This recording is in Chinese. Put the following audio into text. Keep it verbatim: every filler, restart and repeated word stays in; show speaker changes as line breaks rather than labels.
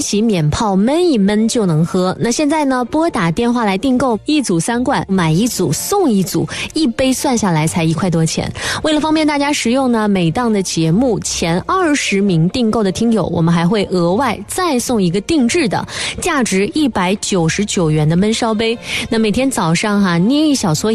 起免泡，焖一焖就能喝。那现在呢，拨打电话来订购一组三罐，买一组送一组，一杯算下来才一块多钱。为了方便大家食用呢，每档的节目前二十名订购的听友，我们还会额外再送一个定制的价值一百九十九元的焖烧杯。那每天早上哈、啊、捏一小撮